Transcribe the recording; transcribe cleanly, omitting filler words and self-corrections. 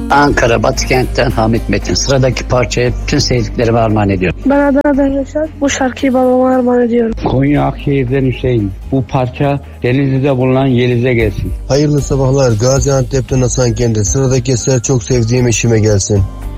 Ankara Batıkent'ten Hamit Metin. Sıradaki parçayı bütün sevdiklerime armağan ediyorum. Ben Adana'dan Reşat. Bu şarkıyı babama armağan ediyorum. Konya Akşehir'den Hüseyin. Bu parça Denizli'de bulunan Yeliz'e gelsin. Hayırlı sabahlar. Gaziantep'ten Hasan Kendi. Sıradaki eser çok sevdiğim eşime gelsin.